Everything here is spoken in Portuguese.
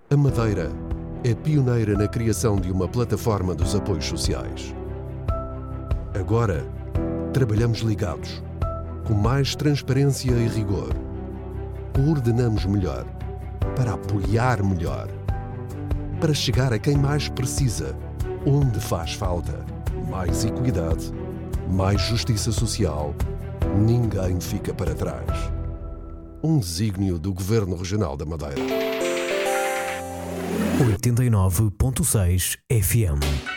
A Madeira é pioneira na criação de uma plataforma dos apoios sociais. Agora, trabalhamos ligados, com mais transparência e rigor. Coordenamos melhor, para apoiar melhor, para chegar a quem mais precisa, onde faz falta. Mais equidade, mais justiça social, ninguém fica para trás. Um desígnio do Governo Regional da Madeira. 89.6 FM.